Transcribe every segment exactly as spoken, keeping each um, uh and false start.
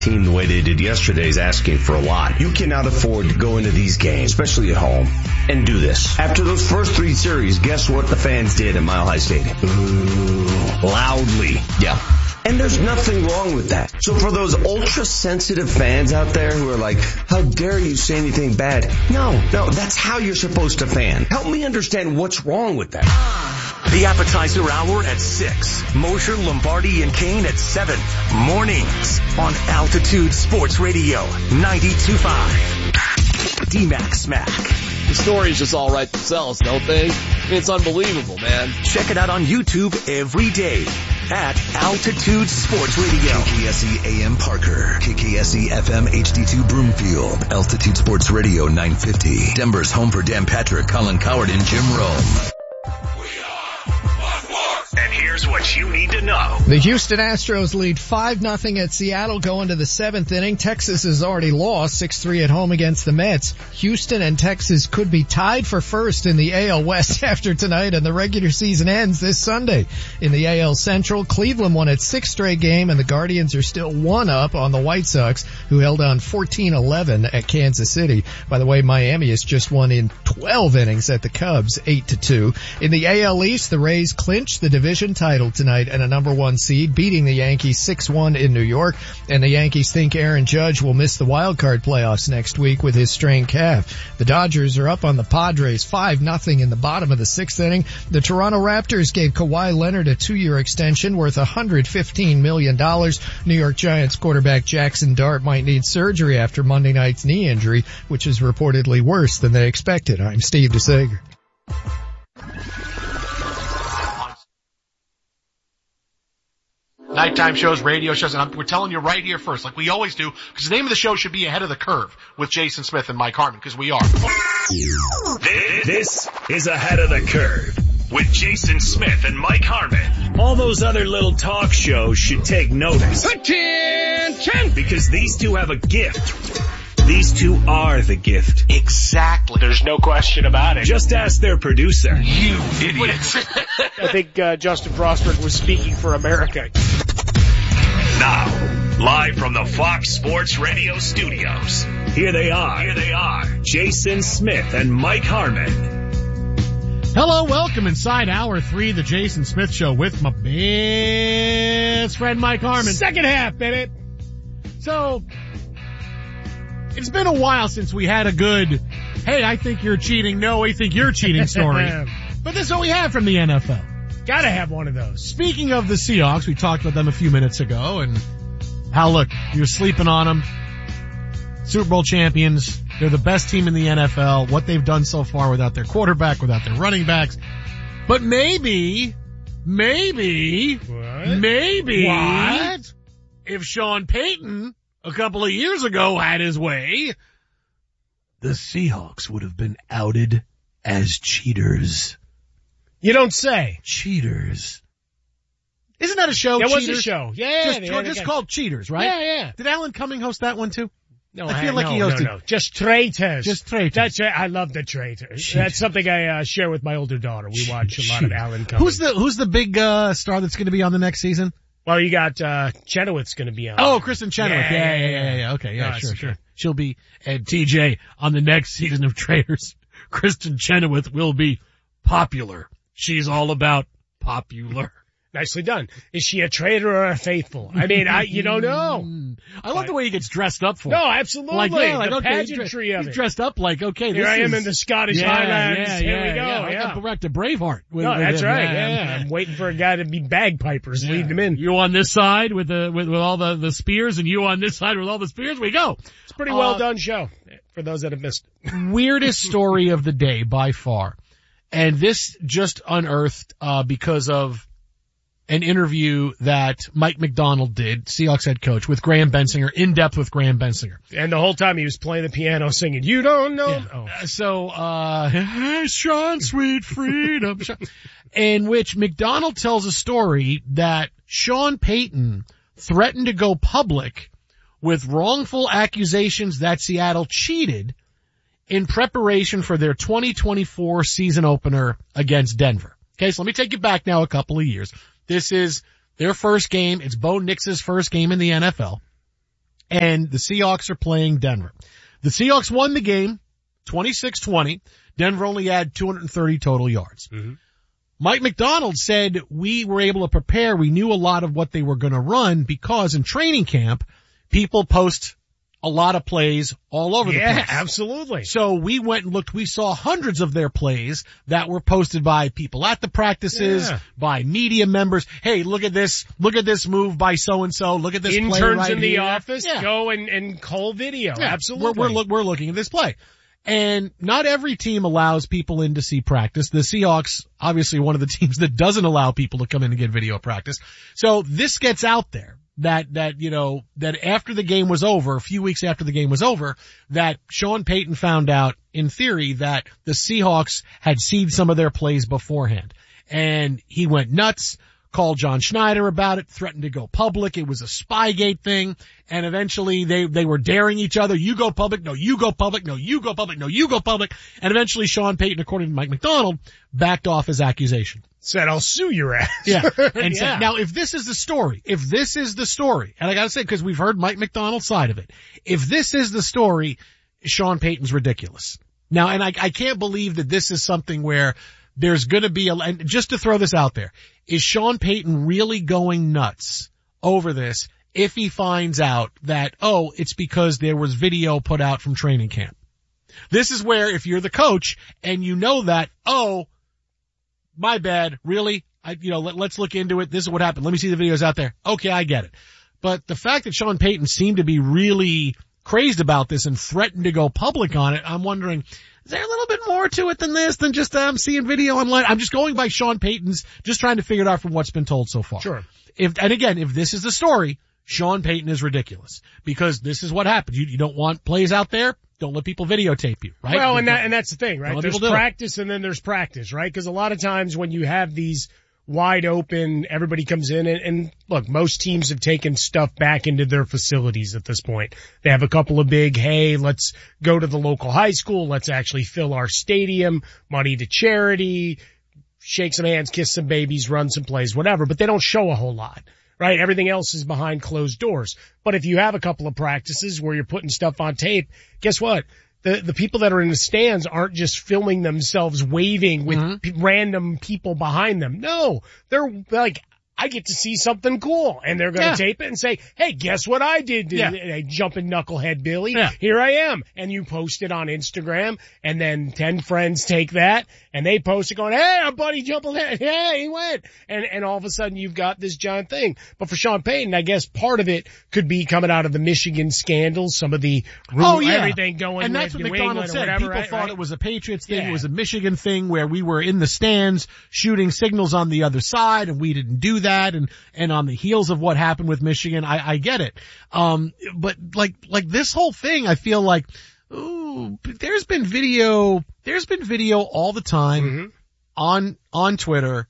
team the way they did yesterday is asking for a lot. You cannot afford to go into these games, especially at home, and do this. After those first three series, guess what the fans did at Mile High Stadium? Ooh, loudly. Yeah. And there's nothing wrong with that. So for those ultra-sensitive fans out there who are like, how dare you say anything bad? No, no, that's how you're supposed to fan. Help me understand what's wrong with that. The appetizer hour at six. Mosher, Lombardi, and Kane at seven. Mornings on Altitude Sports Radio ninety-two point five. D-Mac Smack. The stories just all write themselves, don't they? It's unbelievable, man. Check it out on YouTube every day at Altitude Sports Radio. K K S E A M Parker, K K S E F M H D two Broomfield, Altitude Sports Radio nine fifty. Denver's home for Dan Patrick, Colin Coward, and Jim Rome. And here's what you need to know. The Houston Astros lead five nothing at Seattle going to the seventh inning. Texas has already lost six three at home against the Mets. Houston and Texas could be tied for first in the A L West after tonight, and the regular season ends this Sunday. In the A L Central, Cleveland won its sixth straight game, and the Guardians are still one up on the White Sox, who held on fourteen eleven at Kansas City. By the way, Miami has just won in twelve innings at the Cubs, eight to two. In the A L East, the Rays clinched the division title tonight and a number one seed, beating the Yankees six one in New York. And the Yankees think Aaron Judge will miss the wild card playoffs next week with his strained calf. The Dodgers are up on the Padres five nothing in the bottom of the sixth inning. The Toronto Raptors gave Kawhi Leonard a two-year extension worth one hundred fifteen million dollars. New York Giants quarterback Jackson Dart might need surgery after Monday night's knee injury, which is reportedly worse than they expected. I'm Steve DeSager. Nighttime shows, radio shows, and I'm, we're telling you right here first, like we always do, because the name of the show should be Ahead of the Curve with Jason Smith and Mike Harmon, because we are. This is Ahead of the Curve with Jason Smith and Mike Harmon. All those other little talk shows should take notice. Attention! Because these two have a gift. These two are the gift. Exactly. There's no question about it. Just ask their producer. You idiots. I think uh, Justin Frostberg was speaking for America. Now, live from the Fox Sports Radio studios, here they are. Here they are. Jason Smith and Mike Harmon. Hello, welcome inside hour three, the Jason Smith Show with my best friend Mike Harmon. Second half, baby. So, it's been a while since we had a good, hey, I think you're cheating, no, I think you're cheating story. But this is what we have from the N F L. Gotta have one of those. Speaking of the Seahawks, we talked about them a few minutes ago, and how, look, you're sleeping on them. Super Bowl champions. They're the best team in the N F L. What they've done so far without their quarterback, without their running backs. But maybe, maybe, what? maybe, what? if Sean Payton a couple of years ago had his way, the Seahawks would have been outed as cheaters. You don't say. Cheaters. Isn't that a show? That Cheaters? was a show. Yeah. Just, they or had just a- called Cheaters, right? Yeah, yeah. Did Alan Cumming host that one too? No, I feel like no, he hosted. No, no. Just traitors. Just traitors. That's right. I love the traitors. Cheaters. That's something I uh, share with my older daughter. We watch a lot of Alan Cumming. Who's the Who's the big uh, star that's going to be on the next season? Well, you got uh Chenoweth's going to be on. Oh, Kristen Chenoweth. Yeah, Yeah, yeah, yeah, yeah, yeah. yeah. Okay, yeah, No, sure, it's sure. okay. She'll be at T J on the next season of Traitors. Kristen Chenoweth will be popular. She's all about popular. Nicely done. Is she a traitor or a faithful? I mean, I you don't know. I love the way he gets dressed up for it. No, absolutely. Like, yeah, like, the okay, pageantry he's of he's it. dressed up like, okay, Here this I am is, in the Scottish yeah, Highlands. Yeah, Here yeah, we go. Yeah, Yeah. Like back to Braveheart. With, No, with that's him. right. Yeah, Yeah, yeah. I'm waiting for a guy to be bagpipers Yeah. leading them in. You on this side with the with, with all the, the spears, and you on this side with all the spears. We go. It's a pretty well Uh, done show for those that have missed it. Weirdest story of the day by far. And this just unearthed uh because of an interview that Mike McDonald did, Seahawks head coach, with Graham Bensinger, in depth with Graham Bensinger. And the whole time he was playing the piano singing, you don't know. Yeah. Oh. Uh, So, uh, hey, Sean, sweet freedom. Sean. In which McDonald tells a story that Sean Payton threatened to go public with wrongful accusations that Seattle cheated in preparation for their twenty twenty-four season opener against Denver. Okay, so let me take you back now a couple of years. This is their first game. It's Bo Nix's first game in the N F L. and the Seahawks are playing Denver. The Seahawks won the game twenty-six twenty. Denver only had two hundred thirty total yards. Mm-hmm. Mike Macdonald said we were able to prepare. We knew a lot of what they were going to run because in training camp, people post a lot of plays all over yeah, the place. Yeah, absolutely. So we went and looked. We saw hundreds of their plays that were posted by people at the practices, yeah. by media members. Hey, look at this. Look at this move by so-and-so. Look at this Interns play right in the here. office, yeah. go and, and call video. Yeah. Absolutely. We're, we're, look, we're looking at this play. And not every team allows people in to see practice. The Seahawks, obviously one of the teams that doesn't allow people to come in and get video practice. So this gets out there that, that, you know, that after the game was over, a few weeks after the game was over, that Sean Payton found out in theory that the Seahawks had seen some of their plays beforehand. And he went nuts, called John Schneider about it, threatened to go public. It was a Spygate thing. And eventually they, they were daring each other. You go public. No, you go public. No, you go public. No, you go public. And eventually Sean Payton, according to Mike Macdonald, backed off his accusation. Said, I'll sue your ass. Yeah. And yeah. said, now if this is the story, if this is the story, and I gotta say, cause we've heard Mike Macdonald's side of it. If this is the story, Sean Payton's ridiculous. Now, and I, I can't believe that this is something where there's gonna be a, and just to throw this out there, is Sean Payton really going nuts over this if he finds out that, oh, it's because there was video put out from training camp? This is where if you're the coach and you know that, oh, my bad, really? I, you know, let, let's look into it. This is what happened. Let me see the videos out there. Okay, I get it. But the fact that Sean Payton seemed to be really crazed about this and threatened to go public on it, I'm wondering, is there a little bit more to it than this, than just um, seeing video online? I'm just going by Sean Payton's, just trying to figure it out from what's been told so far. Sure. If, and again, if this is the story, Sean Payton is ridiculous because this is what happened. You, you don't want plays out there. Don't let people videotape you, right? Well, and that, and that's the thing, right? There's do practice and then there's practice, right? Because a lot of times when you have these wide open, everybody comes in and, and look, most teams have taken stuff back into their facilities at this point. They have a couple of big, hey, let's go to the local high school. Let's actually fill our stadium, money to charity, shake some hands, kiss some babies, run some plays, whatever, but they don't show a whole lot. Right? Everything else is behind closed doors. But if you have a couple of practices where you're putting stuff on tape, guess what? The, the people that are in the stands aren't just filming themselves waving with mm-hmm. p- random people behind them. No, they're like, I get to see something cool. And they're going to yeah. tape it and say, hey, guess what I did? Yeah. Hey, jumping knucklehead Billy. Yeah. Here I am. And you post it on Instagram and then ten friends take that and they post it going, hey, our buddy jumping head. Hey, he went. And, and all of a sudden you've got this giant thing. But for Sean Payton, I guess part of it could be coming out of the Michigan scandals, some of the, oh, yeah. everything going and that's with what New McDonald England said. or whatever. People right, thought right? it was a Patriots thing. Yeah. It was a Michigan thing where we were in the stands shooting signals on the other side and we didn't do that. And, and on the heels of what happened with Michigan, I, I get it. Um, but like, like this whole thing, I feel like, ooh, there's been video, there's been video all the time mm-hmm. on, on Twitter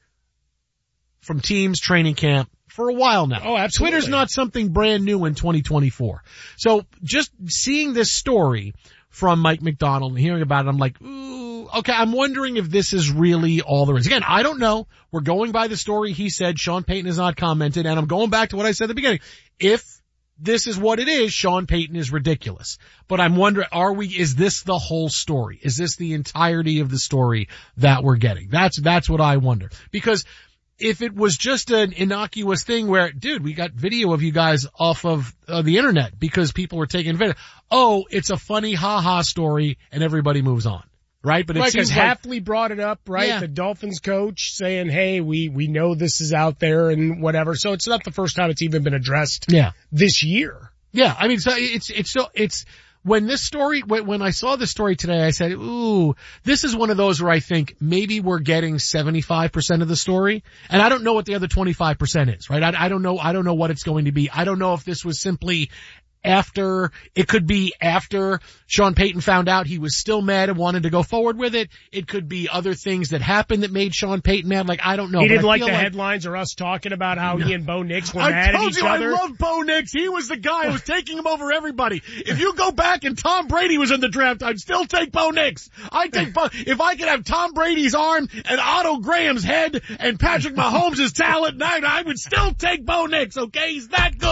from teams training camp for a while now. Oh, absolutely. Twitter's not something brand new in twenty twenty-four. So just seeing this story from Mike Macdonald and hearing about it, I'm like, ooh, okay, I'm wondering if this is really all there is. Again, I don't know. We're going by the story he said. Sean Payton has not commented, and I'm going back to what I said at the beginning. If this is what it is, Sean Payton is ridiculous. But I'm wondering, are we, is this the whole story? Is this the entirety of the story that we're getting? That's, that's what I wonder. Because if it was just an innocuous thing where, dude, we got video of you guys off of uh, the internet because people were taking video. Oh, it's a funny ha-ha story and everybody moves on. Right? But it right, seems because like Hafley brought it up, right? Yeah. The Dolphins coach saying, hey, we, we know this is out there and whatever. So it's not the first time it's even been addressed yeah. this year. Yeah. I mean, so it's, it's so, it's, when this story, when, when I saw this story today, I said, ooh, this is one of those where I think maybe we're getting seventy-five percent of the story. And I don't know what the other twenty-five percent is, right? I, I don't know, I don't know what it's going to be. I don't know if this was simply after, it could be after Sean Payton found out he was still mad and wanted to go forward with it. It could be other things that happened that made Sean Payton mad. Like, I don't know. He didn't like the like, headlines or us talking about how no. he and Bo Nix were I mad at told each you other. I love Bo Nix. He was the guy who was taking him over everybody. If you go back and Tom Brady was in the draft, I'd still take Bo Nix. I'd take Bo, if I could have Tom Brady's arm and Otto Graham's head and Patrick Mahomes' talent, I, I would still take Bo Nix, okay? He's that good.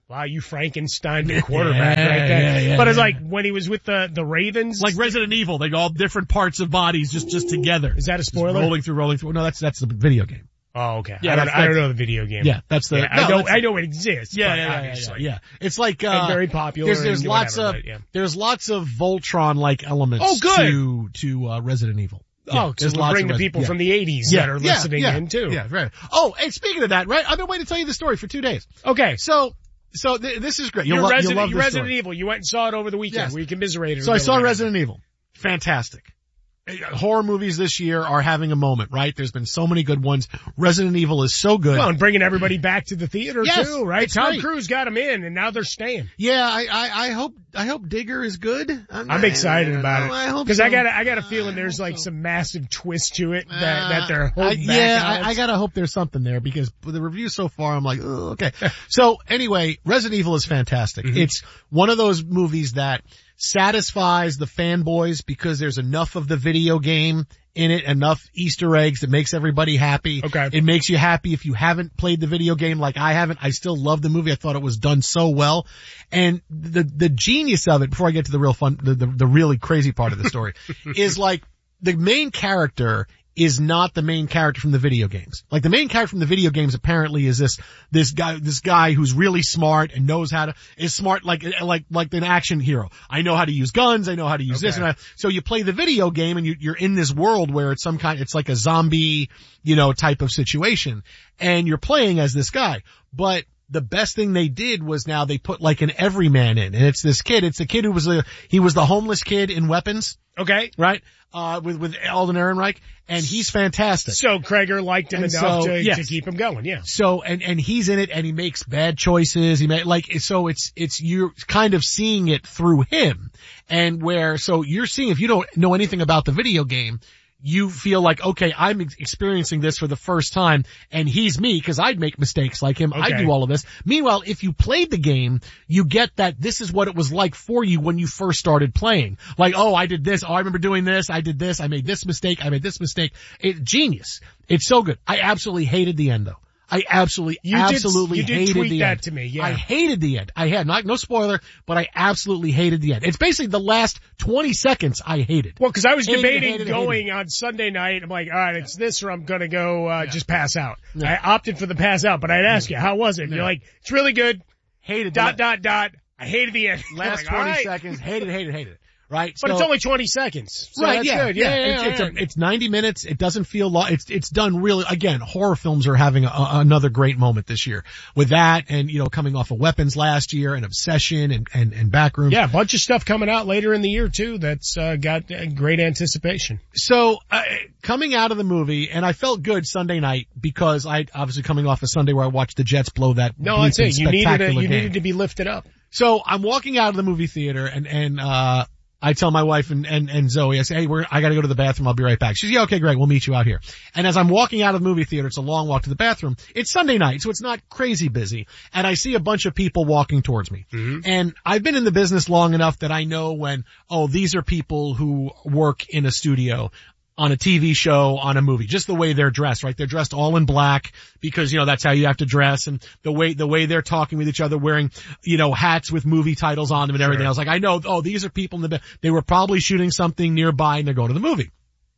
Wow, you Frankenstein the quarterback yeah, right there. Yeah, yeah, but it's yeah. like when he was with the, the Ravens. Like Resident Evil, they go all different parts of bodies just, just together. Is that a spoiler? Just rolling through, rolling through. No, that's, that's the video game. Oh, okay. Yeah, I, don't, that's, I don't know the video game. Yeah, that's the, yeah, no, I know, that's, I know it exists. Yeah, but yeah, yeah, obviously. yeah, yeah. It's like, uh, and very popular. There's, there's and lots whatever, of, but, yeah. there's lots of Voltron-like elements Oh, good. to, to, uh, Resident Evil. Yeah, oh, so we'll bring the Res- people yeah. from the eighties yeah, that are yeah, listening yeah, in too. Yeah, right. Oh, and speaking of that, right, I've been waiting to tell you the story for two days. Okay. So, so th- this is great. You'll, You're lo- Resident, you'll love you're this Resident story. Evil. You went and saw it over the weekend. Yes. We commiserated. So I saw Resident Resident Evil. Fantastic. Horror movies this year are having a moment, right? There's been so many good ones. Resident Evil is so good. Well, and bringing everybody back to the theater Yes, too, right? it's Tom great. Cruise got them in, and now they're staying. Yeah, I, I, I hope, I hope Digger is good. I'm, I'm excited I, about I, it I hope because so. I got, I got a feeling I there's hope like so. some massive twist to it that Uh, that they're I, holding back. yeah, on. I, I gotta hope there's something there because with the review so far, I'm like, oh, okay. So anyway, Resident Evil is fantastic. Mm-hmm. It's one of those movies that satisfies the fanboys because there's enough of the video game in it, enough Easter eggs that makes everybody happy. Okay. It makes you happy if you haven't played the video game like I haven't. I still love the movie. I thought it was done so well. And the, the genius of it, before I get to the real fun, the, the, the really crazy part of the story, is like the main character is not the main character from the video games. Like the main character from the video games apparently is this, this guy, this guy who's really smart and knows how to, is smart like, like, like an action hero. I know how to use guns. I know how to use Okay. this. And I, so you play the video game and you, you're in this world where it's some kind, it's like a zombie, you know, type of situation. And you're playing as this guy. But the best thing they did was now they put like an everyman in. And it's this kid. It's the kid who was a, he was the homeless kid in Weapons. Okay. Right? Uh, with, with Alden Ehrenreich. And he's fantastic. So Krager liked him And enough so, to, yes. to keep him going. Yeah. So, and, and he's in it and he makes bad choices. He made, like, so it's, it's, you're kind of seeing it through him. And where, so you're seeing, if you don't know anything about the video game, you feel like, okay, I'm ex- experiencing this for the first time and he's me because I'd make mistakes like him. I Okay. do all of this. Meanwhile, if you played the game, you get that this is what it was like for you when you first started playing. Like, oh, I did this. Oh, I remember doing this. I did this. I made this mistake. I made this mistake. It, genius. It's so good. I absolutely hated the end though. I absolutely, You did- absolutely you did hated tweet the that end. to me, yeah. I hated the end. I had not, no spoiler, but I absolutely hated the end. It's basically the last twenty seconds I hated. Well, because I was Hated it, debating hated it, going hated on Sunday night. I'm like, all right, it's this or I'm gonna go uh, Yeah. just pass out. Yeah. I opted for the pass out, but I'd ask you, how was it? Yeah. You're like, it's really good. Hated the Dot dot dot. I hated the end. I'm last like, all twenty right. seconds. Hated, hated, hated it. Right? But So- it's only twenty seconds. So right, that's yeah, good. Yeah, yeah, it's, yeah, it's, yeah. a, it's ninety minutes. It doesn't feel long. It's, it's done really, again, horror films are having a, a, another great moment this year with that and, you know, coming off of Weapons last year and Obsession and, and, and Backroom. Yeah, a bunch of stuff coming out later in the year too that's uh, got uh, great anticipation. So, uh, coming out of the movie, and I felt good Sunday night because I, obviously coming off a Sunday where I watched the Jets blow that No, that's bleeping it. You needed a, spectacular you game. needed to be lifted up. So I'm walking out of the movie theater and, and, uh, I tell my wife and, and, and Zoe, I say, hey, we're, I gotta go to the bathroom. I'll be right back. She's, yeah, okay, great. We'll meet you out here. And as I'm walking out of the movie theater, it's a long walk to the bathroom. It's Sunday night, so it's not crazy busy. And I see a bunch of people walking towards me. Mm-hmm. And I've been in the business long enough that I know when, oh, these are people who work in a studio, on a T V show, on a movie, just the way they're dressed, right? They're dressed all in black because, you know, that's how you have to dress, and the way, the way they're talking with each other, wearing, you know, hats with movie titles on them and everything. Sure. I was like, I know, oh, these are people in the, they were probably shooting something nearby and they're going to the movie.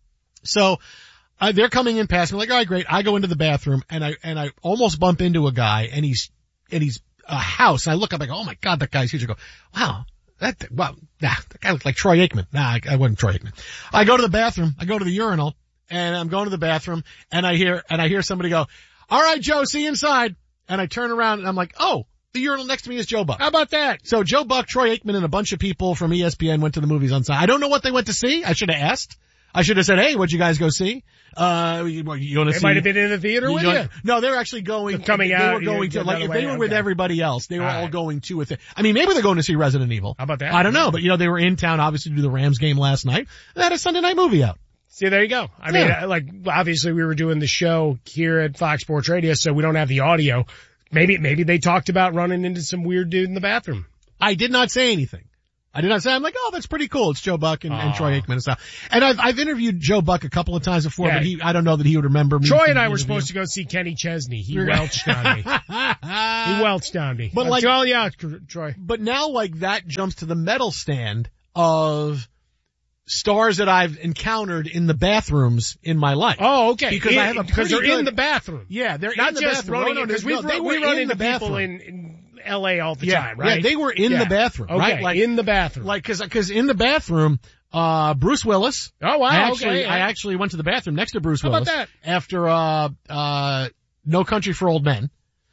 So, uh, they're coming in past me, like, all right, great. I go into the bathroom and I, and I almost bump into a guy and he's, and he's a house. And I look up, I go, oh my God, that guy's huge. I go, wow. That, well, nah, that guy looked like Troy Aikman. Nah, I, I wasn't Troy Aikman. I go to the bathroom, I go to the urinal, and I'm going to the bathroom, and I hear, and I hear somebody go, all right, Joe, see you inside. And I turn around and I'm like, oh, the urinal next to me is Joe Buck. How about that? So Joe Buck, Troy Aikman, and a bunch of people from E S P N went to the movies on Sunday. I don't know what they went to see. I should have asked. I should have said, hey, what'd you guys go see? Uh, you, you want to They see? might have been in the theater with you. you. No, they're actually going. They're coming they out, were going you- to, like, another if way, they were with okay. everybody else, they were All all right. going to with it. I mean, maybe they're going to see Resident Evil. How about that? I don't know, but you know, they were in town, obviously, to do the Rams game last night. They had a Sunday night movie out. See, there you go. I Yeah. mean, I- like, obviously we were doing the show here at Fox Sports Radio, so we don't have the audio. Maybe, maybe they talked about running into some weird dude in the bathroom. I did not say anything. I did not say, I'm like, oh, that's pretty cool. It's Joe Buck and, and Troy Aikman and stuff. And I've, I've interviewed Joe Buck a couple of times before, yeah. but he, I don't know that he would remember me. Troy and I were supposed to go see Kenny Chesney. He welched on me. He welched on me. But I'm like, oh yeah, Troy. But now like that jumps to the medal stand of stars that I've encountered in the bathrooms in my life. Oh, okay. Because in, I have a because they're good, in the bathroom. Yeah, they're not in the just bathroom. running no, no, because no, we no, we we're run in into the bathroom. people in, in L A all the yeah, time, right? Yeah, they were in yeah. the bathroom, okay, right? Like in the bathroom. Like, cause, cause in the bathroom, uh, Bruce Willis. Oh wow, I actually, okay. Yeah. I actually went to the bathroom next to Bruce How Willis. about that? After, uh, uh, No Country for Old Men.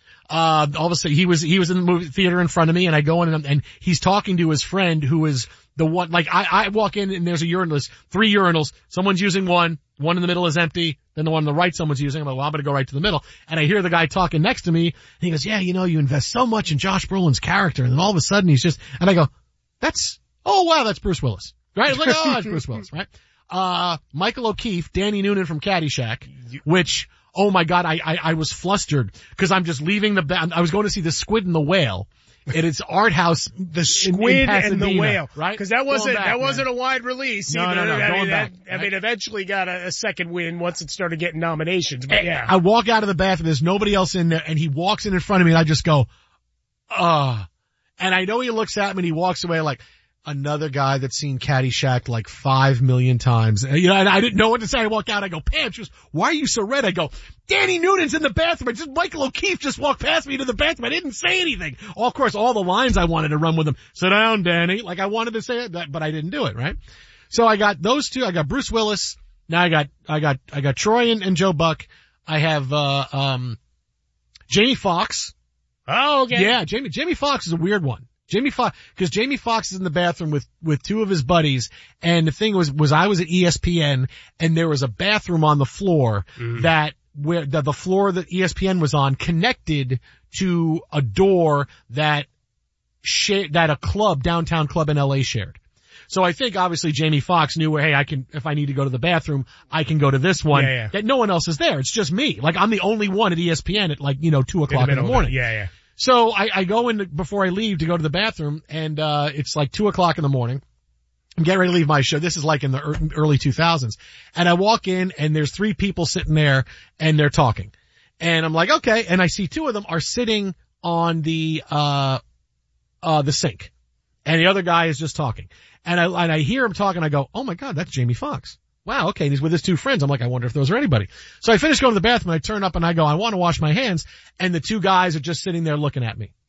Uh, all of a sudden he was, he was in the movie theater in front of me and I go in and, and he's talking to his friend who is the one, like I, I walk in and there's a urinal, there's three urinals. Someone's using one, one in the middle is empty, then the one on the right someone's using. I'm like, well, I'm gonna go right to the middle. And I hear the guy talking next to me and he goes, yeah, you know, you invest so much in Josh Brolin's character and then all of a sudden he's just, and I go, that's, oh wow, that's Bruce Willis. Right? It's like, oh, that's Bruce Willis, right? Uh, Michael O'Keefe, Danny Noonan from Caddyshack, which, oh my God, I, I, I was flustered because I'm just leaving the, ba- I was going to see The Squid and the Whale. At its art house, the Squid in, in and the Whale, right? Because that wasn't back, that wasn't man. a wide release. No, either. no, no, I going mean, back. That, I mean, eventually got a, a second win once it started getting nominations. But yeah, I walk out of the bathroom. There's nobody else in there, and he walks in in front of me, and I just go, "Uh," and I know he looks at me and he walks away like another guy that's seen Caddyshack like five million times. You know, and I didn't know what to say. I walk out. I go, Pam, she goes, why are you so red? I go, Danny Noonan's in the bathroom. I just, Michael O'Keefe just walked past me to the bathroom. I didn't say anything. Well, of course, all the lines I wanted to run with him. Sit down, Danny. Like I wanted to say it, but I didn't do it, right? So I got those two. I got Bruce Willis. Now I got, I got, I got Troy and, and Joe Buck. I have, uh, um, Jamie Foxx. Oh, okay. Yeah, Jamie, Jamie Foxx is a weird one. Jamie Foxx, because Jamie Foxx is in the bathroom with, with two of his buddies, and the thing was, was I was at E S P N, and there was a bathroom on the floor mm. that, where, the, the floor that E S P N was on connected to a door that shared, that a club, downtown club in L A shared. So I think obviously Jamie Foxx knew where, hey, I can, if I need to go to the bathroom, I can go to this one. Yeah, yeah. That no one else is there. It's just me. Like I'm the only one at E S P N at like, you know, two o'clock in the, in the morning. Yeah, yeah. So I, I go in before I leave to go to the bathroom, and uh it's like two o'clock in the morning. I'm getting ready to leave my show. This is like in the early two thousands. And I walk in, and there's three people sitting there, and they're talking. And I'm like, okay. And I see two of them are sitting on the uh uh the sink, and the other guy is just talking. And I and I hear him talking. I go, oh my God, that's Jamie Foxx. Wow, okay, and he's with his two friends. I'm like, I wonder if those are anybody. So I finish going to the bathroom, I turn up and I go, I want to wash my hands, and the two guys are just sitting there looking at me.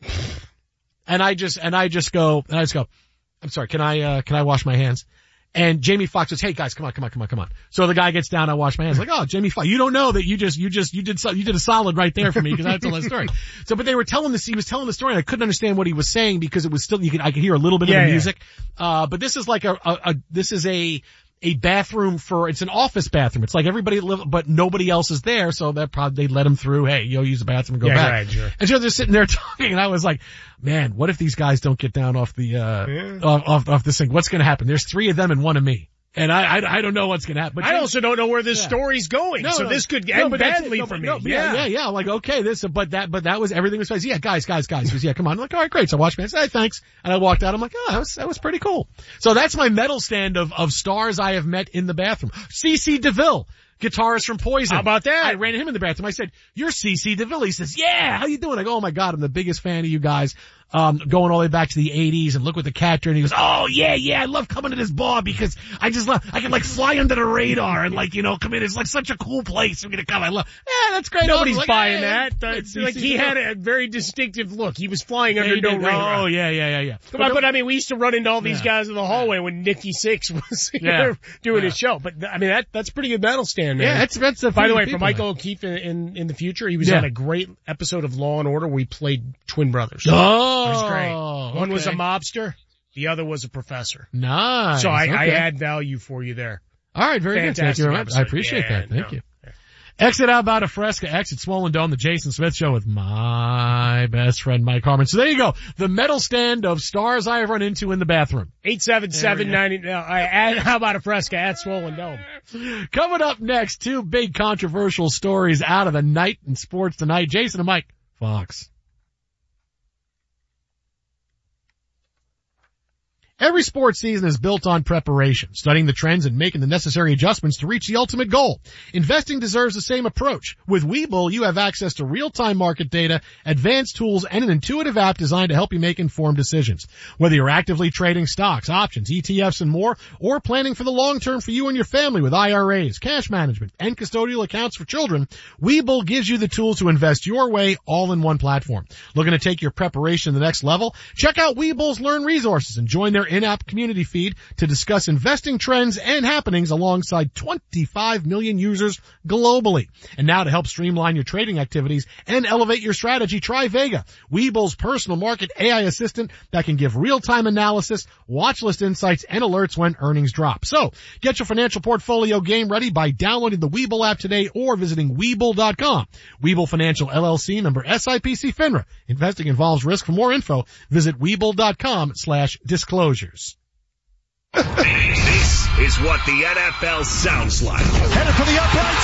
And I just, and I just go, and I just go, I'm sorry, can I, uh, can I wash my hands? And Jamie Foxx says, hey guys, come on, come on, come on, come on. So the guy gets down, I wash my hands. Like, oh, Jamie Foxx, you don't know that you just, you just, you did, so, you did a solid right there for me because I told that story. So, but they were telling this, he was telling the story and I couldn't understand what he was saying because it was still, you could, I could hear a little bit yeah, of the yeah. music. Uh, but this is like a, a, a this is a, a bathroom for, it's an office bathroom. It's like everybody live, but nobody else is there. So that probably, they let him through. Hey, yo, use the bathroom and go yeah, back. Right, sure. And so they're sitting there talking and I was like, man, what if these guys don't get down off the, uh, yeah. off, off, off this thing? What's going to happen? There's three of them and one of me. And I, I, I don't know what's going to happen. But I also don't know where this yeah. story's going. No, so no, this could no, end but that's badly it. No, for me. no, yeah. yeah, yeah, yeah. Like, okay, this, but that, but that was, everything was fine. Yeah, guys, guys, guys. He goes, yeah, come on. I'm like, all right, great. So I watched me. I said, hey, thanks. And I walked out. I'm like, oh, that was, that was pretty cool. So that's my medal stand of, of stars I have met in the bathroom. C C DeVille, guitarist from Poison. How about that? I ran him in the bathroom. I said, you're C C DeVille. He says, yeah, how you doing? I go, oh my God, I'm the biggest fan of you guys. Um, going all the way back to the eighties and Look What the Cat Did. And he goes, oh yeah, yeah, I love coming to this bar because I just love, I can like fly under the radar and like, you know, come in. It's like such a cool place. I'm gonna come. I love, yeah, that's great. Nobody's like, buying hey, that. That's, like he had a very distinctive look. He was flying under no radar. Oh yeah, yeah, yeah, yeah. Come on, but I mean, we used to run into all these yeah. guys in the hallway when Nikki Sixx was yeah. doing yeah. his show. But I mean, that that's pretty good medal stand, man. Yeah, that's that's the. By the way, for Michael O'Keefe in, in in the future, he was yeah. on a great episode of Law and Order where he played twin brothers. Oh, it was great. One okay. was a mobster, the other was a professor. Nice. So I, okay. I add value for you there. All right, very Fantastic good. Thank you very much. episode. I appreciate yeah, that. Thank no. you. Exit out about a Fresca, exit Swollen Dome, the Jason Smith Show with my best friend Mike Harmon. So there you go. The medal stand of stars I have run into in the bathroom. eight seven seven ninety, no, I add, how about a Fresca at Swollen Dome? Coming up next, two big controversial stories out of the night in sports tonight. Jason and Mike, Fox. Every sports season is built on preparation, studying the trends and making the necessary adjustments to reach the ultimate goal. Investing deserves the same approach. With Webull, you have access to real-time market data, advanced tools, and an intuitive app designed to help you make informed decisions. Whether you're actively trading stocks, options, E T Fs, and more, or planning for the long term for you and your family with I R As, cash management, and custodial accounts for children, Webull gives you the tools to invest your way all in one platform. Looking to take your preparation to the next level? Check out Webull's Learn Resources and join their in-app community feed to discuss investing trends and happenings alongside twenty-five million users globally. And now to help streamline your trading activities and elevate your strategy, try Vega, Webull's personal market A I assistant that can give real-time analysis, watch list insights, and alerts when earnings drop. So get your financial portfolio game ready by downloading the Webull app today or visiting Webull dot com. Webull Financial L L C, member S I P C FINRA. Investing involves risk. For more info, visit Webull dot com slash disclosures. This is what the N F L sounds like. Headed for the uprights.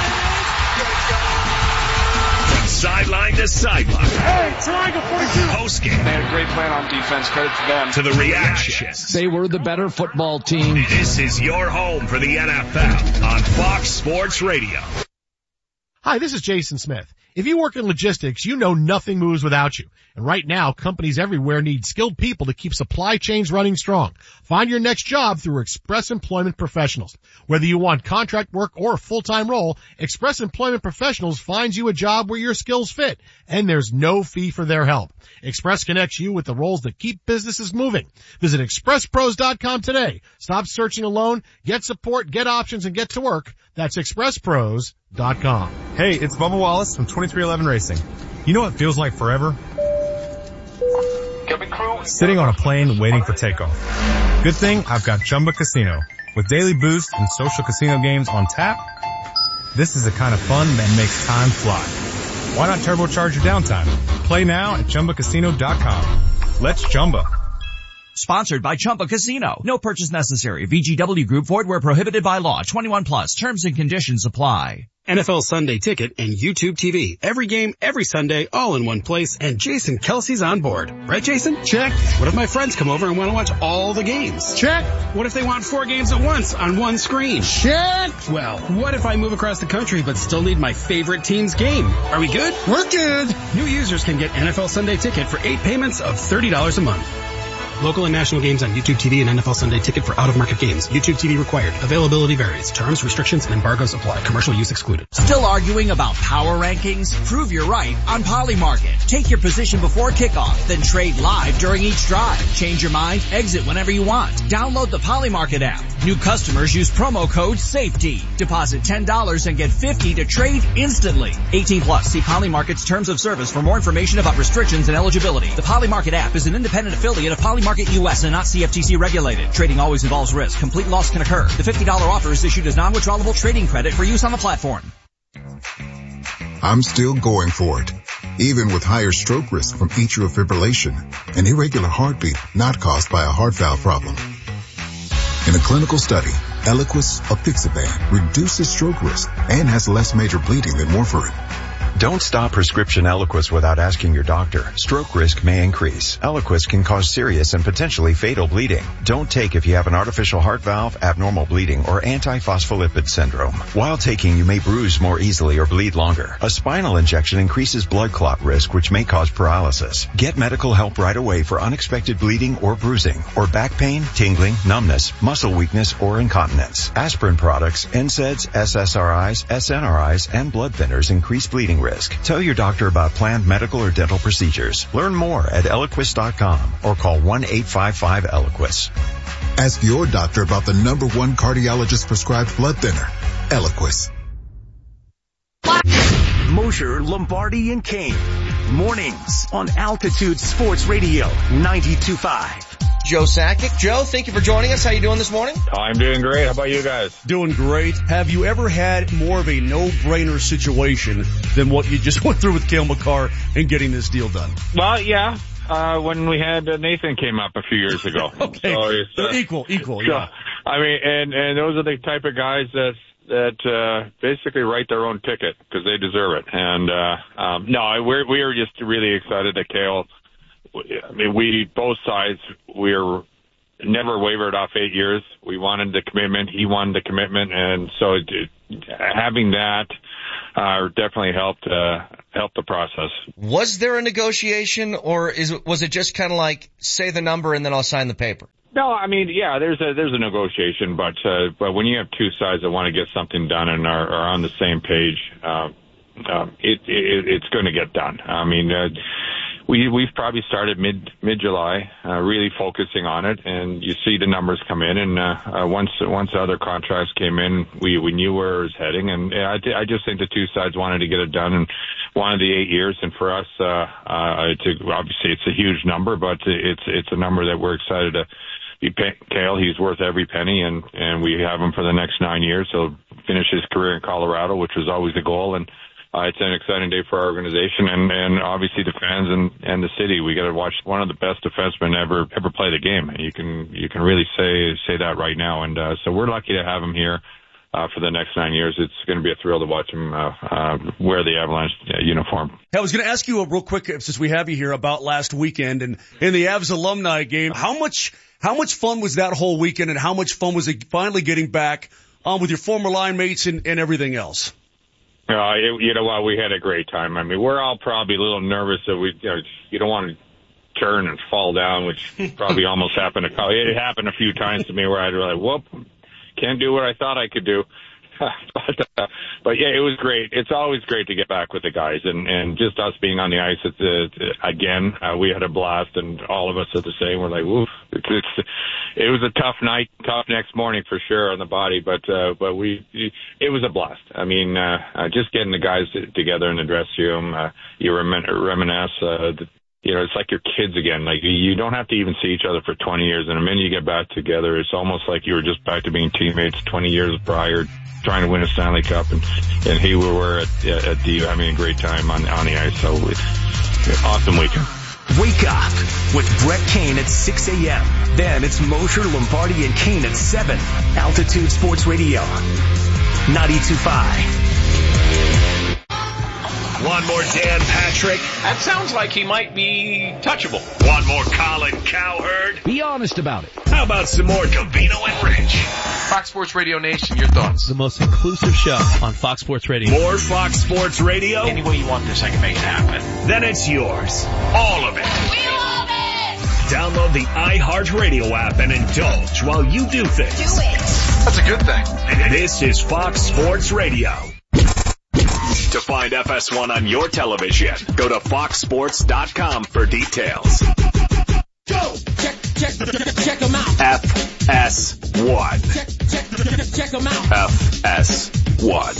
From sideline to sideline. Hey, triangle forty-two. Post game. They had a great plan on defense. Credit to them. To the reactions. They were the better football team. This is your home for the N F L on Fox Sports Radio. Hi, this is Jason Smith. If you work in logistics, you know nothing moves without you. And right now, companies everywhere need skilled people to keep supply chains running strong. Find your next job through Express Employment Professionals. Whether you want contract work or a full-time role, Express Employment Professionals finds you a job where your skills fit, and there's no fee for their help. Express connects you with the roles that keep businesses moving. Visit express pros dot com today. Stop searching alone, get support, get options, and get to work. That's express pros dot com. Hey, it's Bubba Wallace from twenty-three eleven Racing. You know what feels like forever? Sitting on a plane waiting for takeoff. Good thing I've got Chumba Casino. With daily boosts and social casino games on tap, this is the kind of fun that makes time fly. Why not turbocharge your downtime? Play now at chumba casino dot com. Let's Chumba. Sponsored by Chumba Casino. No purchase necessary. V G W Group. Void where prohibited by law. twenty-one plus. Terms and conditions apply. N F L Sunday Ticket and YouTube T V. Every game, every Sunday, all in one place, and Jason Kelsey's on board. Right, Jason? Check. What if my friends come over and want to watch all the games? Check. What if they want four games at once on one screen? Check. Well, what if I move across the country but still need my favorite team's game? Are we good? We're good. New users can get N F L Sunday Ticket for eight payments of thirty dollars a month. Local and national games on YouTube T V and N F L Sunday Ticket for out-of-market games. YouTube T V required. Availability varies. Terms, restrictions, and embargoes apply. Commercial use excluded. Still arguing about power rankings? Prove you're right on Polymarket. Take your position before kickoff, then trade live during each drive. Change your mind, exit whenever you want. Download the Polymarket app. New customers use promo code SAFETY. Deposit ten dollars and get fifty dollars to trade instantly. eighteen plus. See Polymarket's terms of service for more information about restrictions and eligibility. The Polymarket app is an independent affiliate of Polymarket U S and not C F T C regulated. Trading always involves risk. Complete loss can occur. The fifty dollars offer is issued as non-withdrawable trading credit for use on the platform. I'm still going for it, even with higher stroke risk from atrial fibrillation, an irregular heartbeat not caused by a heart valve problem. In a clinical study, Eliquis apixaban reduces stroke risk and has less major bleeding than warfarin. Don't stop prescription Eliquis without asking your doctor. Stroke risk may increase. Eliquis can cause serious and potentially fatal bleeding. Don't take if you have an artificial heart valve, abnormal bleeding, or antiphospholipid syndrome. While taking, you may bruise more easily or bleed longer. A spinal injection increases blood clot risk, which may cause paralysis. Get medical help right away for unexpected bleeding or bruising, or back pain, tingling, numbness, muscle weakness, or incontinence. Aspirin products, N SAIDs, S S R Is, S N R Is, and blood thinners increase bleeding risk. Tell your doctor about planned medical or dental procedures. Learn more at Eliquis dot com or call one eight five five Eliquis. Ask your doctor about the number one cardiologist prescribed blood thinner, Eliquis. Mosher, Lombardi, and Kane. Mornings on Altitude Sports Radio ninety-two point five. Joe Sakic. Joe, thank you for joining us. How you doing this morning? I'm doing great. How about you guys? Doing great. Have you ever had more of a no-brainer situation than what you just went through with Cale Makar and getting this deal done? Well, yeah. Uh, when we had uh, Nathan came up a few years ago. Okay. So it's, uh, equal, equal, so, yeah. I mean, and, and those are the type of guys that, that, uh, basically write their own ticket because they deserve it. And, uh, um, no, we're, we are just really excited that Cale, I mean, we, both sides, we're never wavered off eight years. We wanted the commitment. He wanted the commitment. And so it, it, having that uh, definitely helped uh, helped the process. Was there a negotiation, or is it, was it just kind of like, say the number and then I'll sign the paper? No, I mean, yeah, there's a there's a negotiation, but uh, but when you have two sides that want to get something done and are, are on the same page, uh, uh, it, it it's going to get done. I mean, uh, we we've probably started mid mid July, uh, really focusing on it, and you see the numbers come in, and uh, uh, once once other contracts came in, we we knew where it was heading, and I I just think the two sides wanted to get it done and wanted the eight years, and for us, uh, uh, it's a, obviously it's a huge number, but it's it's a number that we're excited to. Cale, he's worth every penny, and, and we have him for the next nine years. He'll finish his career in Colorado, which was always the goal, and uh, it's an exciting day for our organization and, and obviously the fans and, and the city. We got to watch one of the best defensemen ever ever play the game. You can you can really say say that right now, and uh, so we're lucky to have him here. Uh, for the next nine years, it's going to be a thrill to watch him uh, uh, wear the Avalanche uh, uniform. Hey, I was going to ask you a real quick, since we have you here, about last weekend and in the Avs alumni game. How much how much fun was that whole weekend, and how much fun was it finally getting back um, with your former line mates and, and everything else? Uh, it, you know what? We had a great time. I mean, we're all probably a little nervous that we you, know, you don't want to turn and fall down, which probably almost happened. A, it happened a few times to me where I'd be like, whoop. Can't do what I thought I could do. but, uh, but yeah, it was great. It's always great to get back with the guys, and, and just us being on the ice. It's, uh, again, uh, we had a blast, and all of us are the same. We're like, woof. It's, it's, it was a tough night, tough next morning for sure on the body, but, uh, but we, it was a blast. I mean, uh, uh just getting the guys together in the dressing room, uh, you remin- reminisce, uh, the, you know, it's like your kids again. Like, you don't have to even see each other for twenty years. And the minute you get back together, it's almost like you were just back to being teammates twenty years prior, trying to win a Stanley Cup. And, and here we were at, at the, having a great time on, on the ice. So it's awesome weekend. Wake up with Brett Kane at six a.m. Then it's Mosher, Lombardi, and Kane at seven. Altitude Sports Radio, ninety-two point five. One more Dan Patrick. That sounds like he might be touchable. One more Colin Cowherd. Be honest about it. How about some more Covino and Rich? Fox Sports Radio Nation, your thoughts? The most inclusive show on Fox Sports Radio. More Fox Sports Radio? Any way you want this, I can make it happen. Then it's yours. All of it. We love it! Download the iHeartRadio app and indulge while you do things. Do it. That's a good thing. This is Fox Sports Radio. To find F S one on your television, go to fox sports dot com for details. Go! Check, check, check them out. F S one. Check, check, check them out. F S one.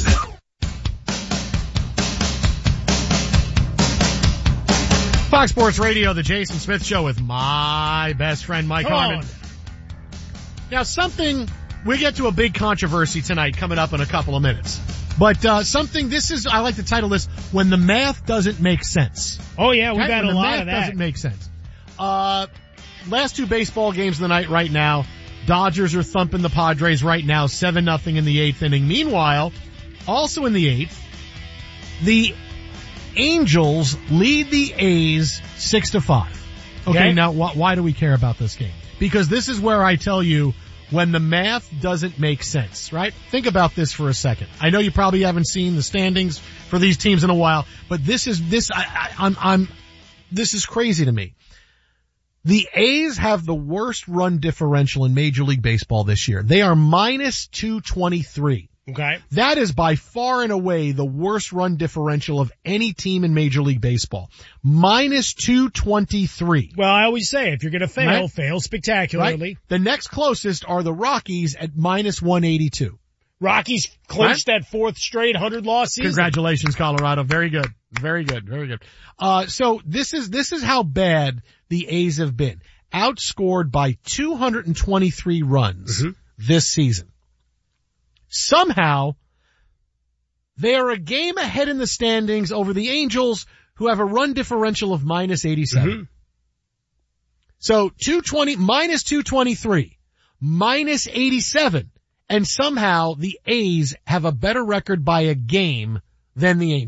Fox Sports Radio, the Jason Smith Show with my best friend, Mike Harmon. Now, something, we get to a big controversy tonight coming up in a couple of minutes. But, uh, something, this is, I like to title this, When the Math Doesn't Make Sense. Oh yeah, we've okay? had when a lot of that. of that. Doesn't make sense. Uh, last two baseball games of the night right now. Dodgers are thumping the Padres right now, seven nothing in the eighth inning. Meanwhile, also in the eighth, the Angels lead the A's six to five. Okay, okay. Now wh- why do we care about this game? Because this is where I tell you when the math doesn't make sense, right? Think about this for a second. I know you probably haven't seen the standings for these teams in a while, but this is, this, I, I, I'm, I'm, this is crazy to me. The A's have the worst run differential in Major League Baseball this year. They are minus two twenty-three. Okay. That is by far and away the worst run differential of any team in Major League Baseball. minus two twenty-three. Well, I always say, if you're going to fail, right? fail spectacularly. Right? The next closest are the Rockies at minus one eighty-two. Rockies clinched right? that fourth straight hundred loss season. Congratulations, Colorado. Very good. Very good. Very good. Uh, so this is, this is how bad the A's have been. Outscored by two hundred twenty-three runs mm-hmm. this season. Somehow, they are a game ahead in the standings over the Angels, who have a run differential of minus eighty-seven. Mm-hmm. So two twenty, minus two twenty-three, minus eighty-seven, and somehow the A's have a better record by a game than the Angels.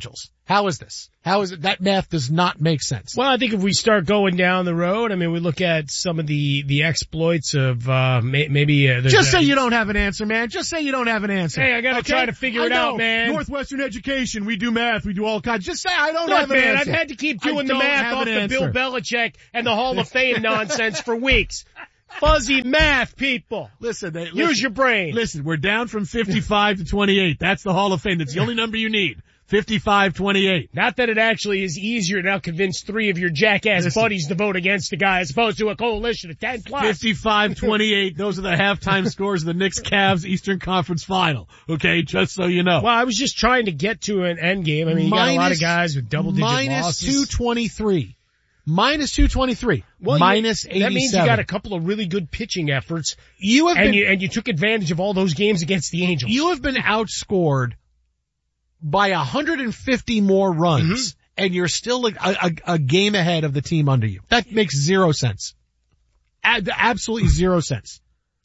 How is this? How is it? That math does not make sense. Well, I think if we start going down the road, I mean, we look at some of the, the exploits of, uh, may, maybe, uh, just say you don't have an answer, man. Just say you don't have an answer. Hey, I gotta okay? try to figure I it know. out, man. Northwestern education, we do math, we do all kinds. Just say I don't Look, have an man, answer. I've had to keep I doing the don't math have off an the answer. Bill Belichick and the Hall of Fame nonsense for weeks. Fuzzy math, people. Listen, they, use listen, your brain. Listen, we're down from fifty-five to twenty-eight. That's the Hall of Fame. That's the only number you need. fifty-five twenty-eight. Not that it actually is easier to now convince three of your jackass Listen. buddies to vote against a guy as opposed to a coalition of ten plus. fifty-five twenty-eight. Those are the halftime scores of the Knicks Cavs Eastern Conference Final. Okay, just so you know. Well, I was just trying to get to an end game. I mean, you got a lot of guys with double digit losses. Minus two twenty-three. Minus two twenty-three. Well, minus you, eighty-seven. That means you got a couple of really good pitching efforts. You have and been, you, and you took advantage of all those games against the Angels. You have been outscored by one hundred fifty more runs, mm-hmm. and you're still a, a, a game ahead of the team under you. That makes zero sense. A- absolutely zero sense.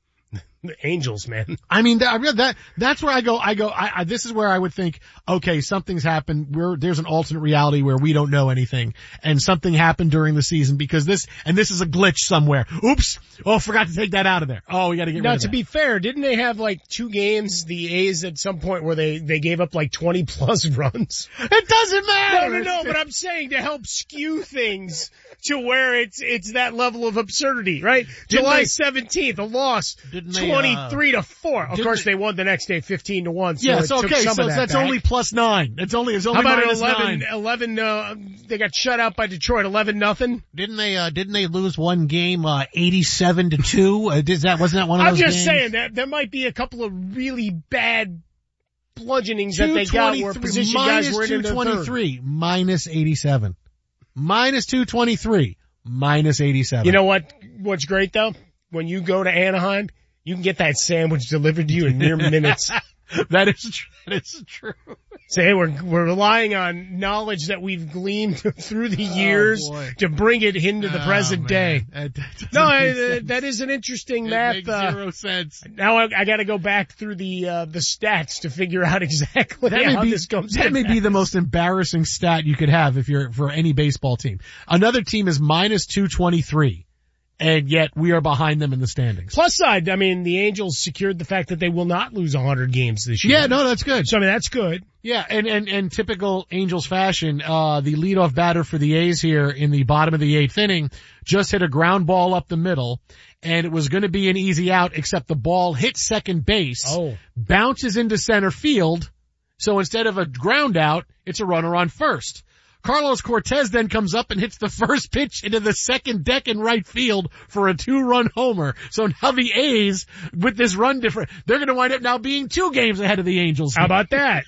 The Angels, man. I mean, that, that that's where I go. I go. I, I, this is where I would think, okay, something's happened. We're, there's an alternate reality where we don't know anything, and something happened during the season because this and this is a glitch somewhere. Oops! Oh, forgot to take that out of there. Oh, we got to get now, rid of to that. be fair, didn't they have like two games, the A's, at some point where they they gave up like twenty plus runs? It doesn't matter. No, no, no. But I'm saying to help skew things to where it's it's that level of absurdity, right? Didn't July they, seventeenth, a loss, twenty-three to four. Of course, they, they won the next day, fifteen to one. So yeah, it so took okay, some so of that that's back. only plus nine. It's only it's only How about minus eleven? nine. Eleven. Uh, they got shut out by Detroit. Eleven nothing. Didn't they? Uh, didn't they lose one game, uh, eighty-seven to two? Uh, did that wasn't that one of I'm those just games? saying that there might be a couple of really bad bludgeonings that they got where position guys were in two the twenty-three, third. minus eighty-seven, minus two twenty-three, minus eighty-seven. You know what? What's great though? When you go to Anaheim, you can get that sandwich delivered to you in mere minutes. That is true. That is true. Say, hey, we're we're relying on knowledge that we've gleaned through the years oh, to bring it into the oh, present man. day. That, that no, I, sense. that is an interesting it math. Makes uh, zero sense. Now I, I got to go back through the uh, the stats to figure out exactly that how may be, this comes. That may be the most embarrassing stat you could have if you're for any baseball team. Another team is minus two twenty-three. And yet we are behind them in the standings. Plus side, I mean, the Angels secured the fact that they will not lose one hundred games this year. Yeah, no, that's good. So I mean, that's good. Yeah, and, and, and typical Angels fashion, uh, the leadoff batter for the A's here in the bottom of the eighth inning just hit a ground ball up the middle, and it was going to be an easy out, except the ball hit second base, oh. bounces into center field, so instead of a ground out, it's a runner on first. Carlos Cortez then comes up and hits the first pitch into the second deck in right field for a two-run homer. So now the A's, with this run difference, they're going to wind up now being two games ahead of the Angels. How about that?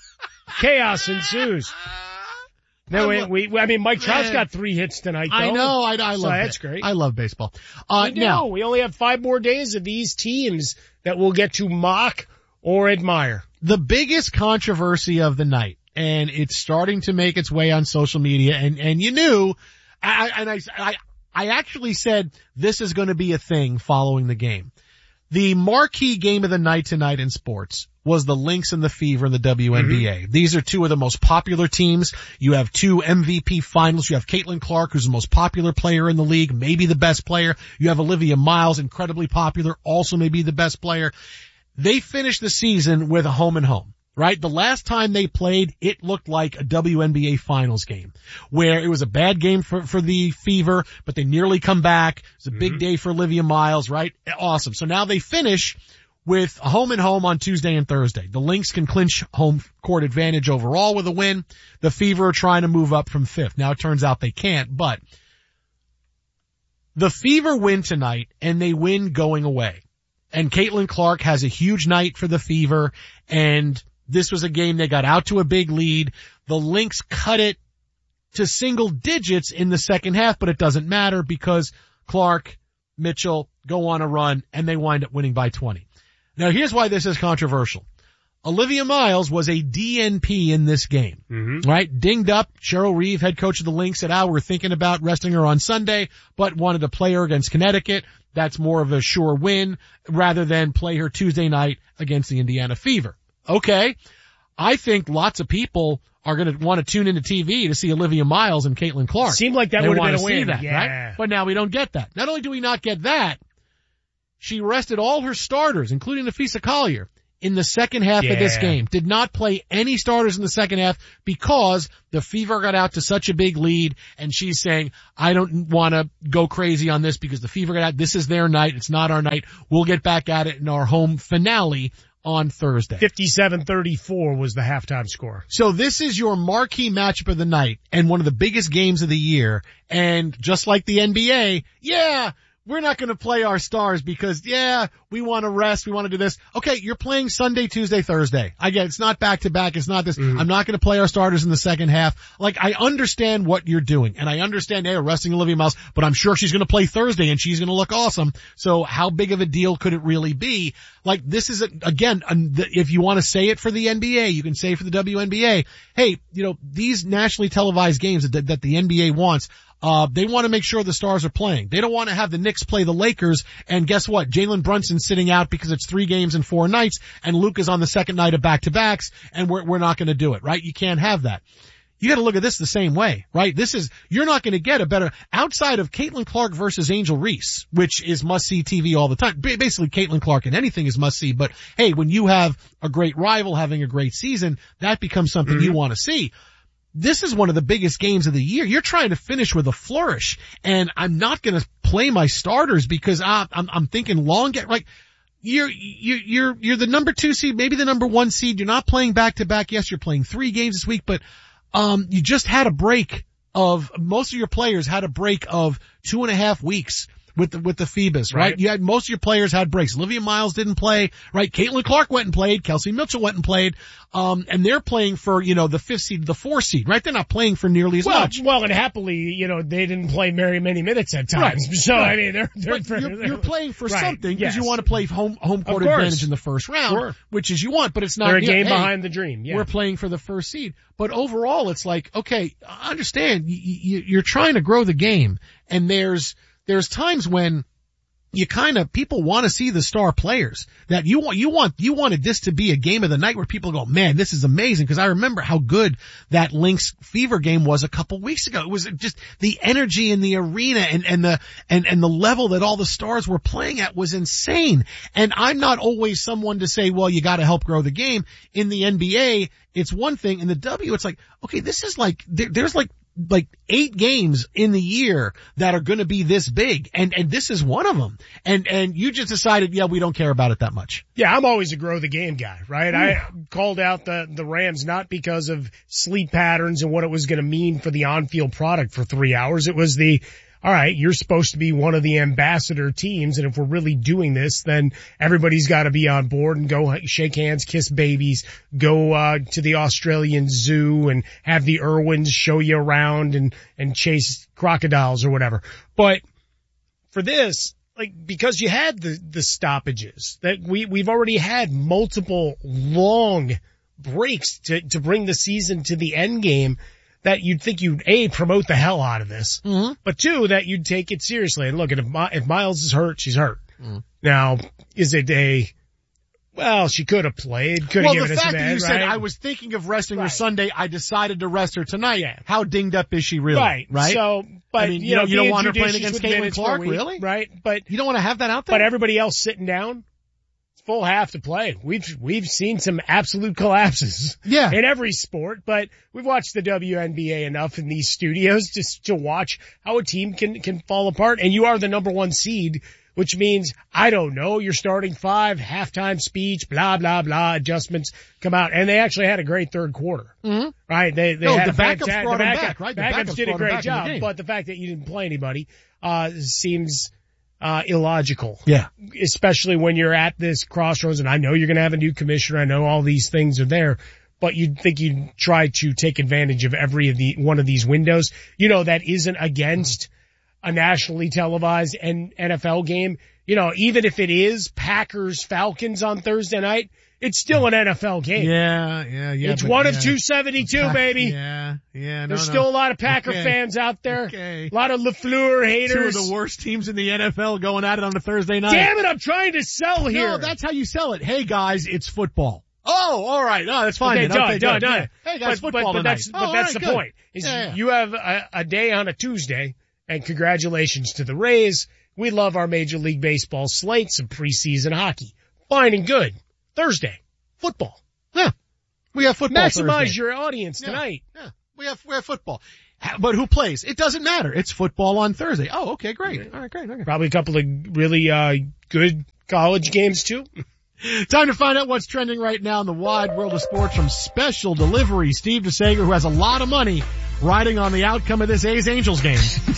Chaos ensues. No, we, we, I mean, Mike Trout's got three hits tonight, though. I know, I, I love so that. That's great. I love baseball. Uh, we do. Now, we only have five more days of these teams that we'll get to mock or admire. The biggest controversy of the night, and it's starting to make its way on social media, and, and you knew, I, and I, I, I actually said this is going to be a thing following the game. The marquee game of the night tonight in sports was the Lynx and the Fever in the W N B A. Mm-hmm. These are two of the most popular teams. You have two M V P finals. You have Caitlin Clark, who's the most popular player in the league, maybe the best player. You have Olivia Miles, incredibly popular, also maybe the best player. They finished the season with a home and home. Right? The last time they played, it looked like a W N B A finals game where it was a bad game for, for the Fever, but they nearly come back. It was a big mm-hmm. day for Olivia Miles, right? Awesome. So now they finish with a home and home on Tuesday and Thursday. The Lynx can clinch home court advantage overall with a win. The Fever are trying to move up from fifth. Now it turns out they can't, but the Fever win tonight and they win going away. And Caitlin Clark has a huge night for the Fever, and this was a game they got out to a big lead. The Lynx cut it to single digits in the second half, but it doesn't matter because Clark, Mitchell go on a run and they wind up winning by twenty. Now here's why this is controversial. Olivia Miles was a D N P in this game, mm-hmm. right? Dinged up. Cheryl Reeve, head coach of the Lynx, said, "Ah, we're thinking about resting her on Sunday, but wanted to play her against Connecticut. That's more of a sure win rather than play her Tuesday night against the Indiana Fever." Okay. I think lots of people are going to want to tune into T V to see Olivia Miles and Caitlin Clark. Seemed like that would have been a see win. That, yeah. right? But now we don't get that. Not only do we not get that, she rested all her starters, including Nafisa Collier, in the second half yeah. of this game. Did not play any starters in the second half because the Fever got out to such a big lead, and she's saying, I don't want to go crazy on this because the Fever got out. This is their night. It's not our night. We'll get back at it in our home finale on Thursday. fifty-seven thirty-four was the halftime score. So this is your marquee matchup of the night and one of the biggest games of the year. And just like the N B A, yeah, we're not going to play our stars because, yeah, we want to rest. We want to do this. Okay, you're playing Sunday, Tuesday, Thursday. I get it. It's not back to back. It's not this. Mm. I'm not going to play our starters in the second half. Like, I understand what you're doing, and I understand, hey, resting Olivia Miles, but I'm sure she's going to play Thursday and she's going to look awesome. So how big of a deal could it really be? Like, this is, a, again, if you want to say it for the N B A, you can say it for the W N B A. Hey, you know, these nationally televised games that, that the N B A wants, Uh, they want to make sure the stars are playing. They don't want to have the Knicks play the Lakers, and guess what? Jalen Brunson's sitting out because it's three games in four nights, and Luka's on the second night of back-to-backs, and we're, we're not going to do it, right? You can't have that. You got to look at this the same way, right? This is, you're not going to get a better, outside of Caitlin Clark versus Angel Reese, which is must-see T V all the time. Basically, Caitlin Clark in anything is must-see, but hey, when you have a great rival having a great season, that becomes something mm-hmm. you want to see. This is one of the biggest games of the year. You're trying to finish with a flourish, and I'm not going to play my starters because I, I'm, I'm thinking long get right. You're, you're, you're, you're the number two seed, maybe the number one seed. You're not playing back to back. Yes, you're playing three games this week, but, um, you just had a break of, most of your players had a break of two and a half weeks. With the, with the Phoebus, right? right? You had, most of your players had breaks. Olivia Miles didn't play, right? Caitlin Clark went and played. Kelsey Mitchell went and played. Um, and they're playing for, you know, the fifth seed, the fourth seed, right? They're not playing for nearly as well, much. Well, and happily, you know, they didn't play very many minutes at times. Right. So, right. I mean, they're, they're, but you're, they're, you're playing for right. something because yes. you want to play home, home court advantage in the first round, sure. which is you want, but it's not. They're a you know, game hey, behind the dream. Yeah. We're playing for the first seed. But overall, it's like, okay, I understand you, you, you're trying to grow the game, and there's, there's times when you kind of, people want to see the star players that you want, you want, you wanted this to be a game of the night where people go, man, this is amazing. Cause I remember how good that Lynx Fever game was a couple weeks ago. It was just the energy in the arena and, and the, and, and the level that all the stars were playing at was insane. And I'm not always someone to say, well, you got to help grow the game. In the N B A, it's one thing. In the W, it's like, okay, this is like, there, there's like, like eight games in the year that are going to be this big, and and this is one of them. And and you just decided, yeah, we don't care about it that much. Yeah, I'm always a grow the game guy, right? Ooh. I called out the the Rams not because of sleep patterns and what it was going to mean for the on-field product for three hours. It was the, all right, you're supposed to be one of the ambassador teams, and if we're really doing this, then everybody's got to be on board and go shake hands, kiss babies, go uh to the Australian zoo and have the Irwins show you around and and chase crocodiles or whatever. But for this, like, because you had the the stoppages, that we we've already had multiple long breaks to to bring the season to the end game, that you'd think you'd, A, promote the hell out of this, mm-hmm. but two, that you'd take it seriously. And look, if, if Miles is hurt, she's hurt. Mm-hmm. Now, is it a, well, she could have played, could have well, given us an edge, Well, the fact that you right? said, I was thinking of resting right. her Sunday, I decided to rest her tonight. Yeah. How dinged up is she really? Right. Right? So, but, I mean, you, you know, know, you don't want her playing judicious against with Caitlin minutes Clark, per week, really? Right? But you don't want to have that out there? But everybody else sitting down, full half to play. We've, we've seen some absolute collapses. Yeah. In every sport, but we've watched the W N B A enough in these studios just to watch how a team can, can fall apart. And you are the number one seed, which means, I don't know, you're starting five, halftime speech, blah, blah, blah, adjustments come out. And they actually had a great third quarter. Mm-hmm. Right? They, they no, had the a backups fantastic, brought the them backup, back, right? The backups, backups did a great job, the but the fact that you didn't play anybody, uh, seems, uh, illogical. Yeah. Especially when you're at this crossroads, and I know you're going to have a new commissioner. I know all these things are there, but you'd think you'd try to take advantage of every of the, one of these windows, you know, that isn't against a nationally televised N F L game. You know, even if it is Packers Falcons on Thursday night, it's still an N F L game. Yeah, yeah, yeah. It's one yeah. of two seventy-two, baby. Yeah, yeah. No, There's no. still a lot of Packer okay. fans out there. Okay. A lot of LaFleur haters. Two of the worst teams in the N F L going at it on a Thursday night. Damn it, I'm trying to sell here. No, that's how you sell it. Hey guys, it's football. Oh, all right. No, that's fine. Okay, then. done, okay, done, good. done. Yeah. Hey, guys, but, football but, but tonight. that's, oh, but that's right, the good. point. Is Yeah, yeah. you have a, a day on a Tuesday, and congratulations to the Rays. We love our Major League Baseball slate, some preseason hockey. Fine and good. Thursday, football. Yeah. We have football Maximize Thursday. your audience Yeah. tonight. Yeah. We have, we have football. But who plays? It doesn't matter. It's football on Thursday. Oh, okay, great. All right, great. Okay. Probably a couple of really, uh, good college games too. Time to find out what's trending right now in the wide world of sports from Special Delivery. Steve DeSager, who has a lot of money riding on the outcome of this A's-Angels game.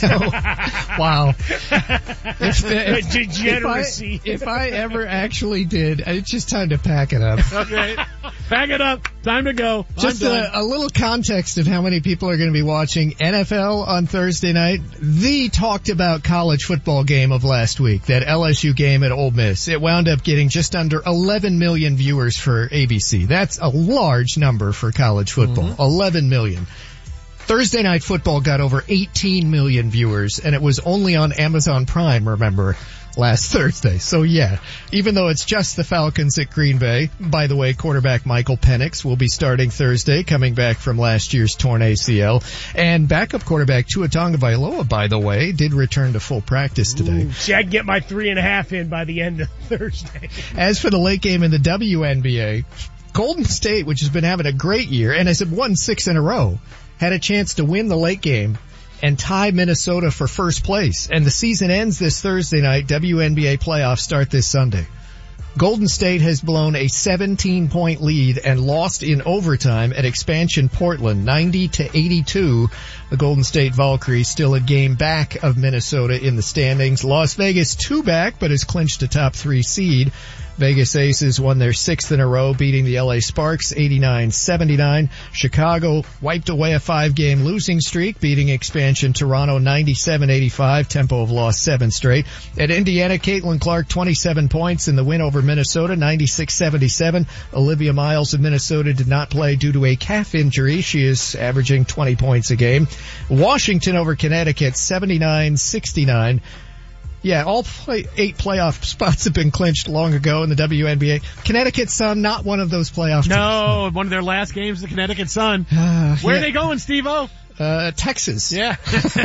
Wow. If, if, Degeneracy. If I, if I ever actually did, it's just time to pack it up. Okay. Pack it up. Time to go. Just a, a little context of how many people are going to be watching N F L on Thursday night. The talked about college football game of last week, that L S U game at Ole Miss. It wound up getting just under eleven million viewers for A B C. That's a large number for college football. Mm-hmm. eleven million. Thursday Night Football got over eighteen million viewers, and it was only on Amazon Prime, remember, last Thursday. So yeah, even though it's just the Falcons at Green Bay, by the way, quarterback Michael Penix will be starting Thursday, coming back from last year's torn A C L. And backup quarterback Tua Tagovailoa, by the way, did return to full practice today. Ooh, see, I'd get my three and a half in by the end of Thursday. As for the late game in the W N B A, Golden State, which has been having a great year and has won six in a row, had a chance to win the late game and tie Minnesota for first place. And the season ends this Thursday night. W N B A playoffs start this Sunday. Golden State has blown a seventeen point lead and lost in overtime at expansion Portland, ninety to eighty-two. The Golden State Valkyries still a game back of Minnesota in the standings. Las Vegas two back, but has clinched a top three seed. Vegas Aces won their sixth in a row, beating the L A Sparks eighty-nine seventy-nine. Chicago wiped away a five-game losing streak, beating expansion Toronto ninety-seven eighty-five. Tempo have lost seven straight. At Indiana, Caitlin Clark twenty-seven points in the win over Minnesota, ninety-six seventy-seven. Olivia Miles of Minnesota did not play due to a calf injury. She is averaging twenty points a game. Washington over Connecticut, seventy-nine sixty-nine. Yeah, all play, eight playoff spots have been clinched long ago in the W N B A. Connecticut Sun, not one of those playoff No, teams. One of their last games, the Connecticut Sun. Uh, Where yeah. are they going, Steve-O? Uh, Texas. Yeah.